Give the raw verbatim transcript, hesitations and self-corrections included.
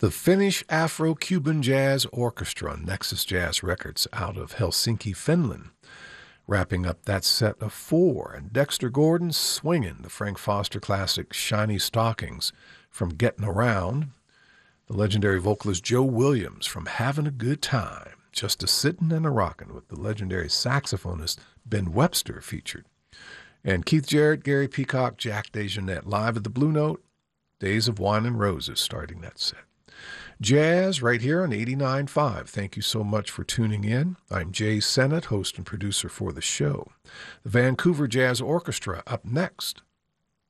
The Finnish Afro-Cuban Jazz Orchestra, Nexus Jazz Records, out of Helsinki, Finland. Wrapping up that set of four, and Dexter Gordon swinging the Frank Foster classic Shiny Stockings from Getting Around. The legendary vocalist Joe Williams from Having a Good Time, just a sittin' and a rockin' with the legendary saxophonist Ben Webster featured. And Keith Jarrett, Gary Peacock, Jack DeJohnette, live at the Blue Note, Days of Wine and Roses starting that set. Jazz right here on eighty-nine point five. Thank you so much for tuning in. I'm Jay Sennett, host and producer for the show. The Vancouver Jazz Orchestra up next.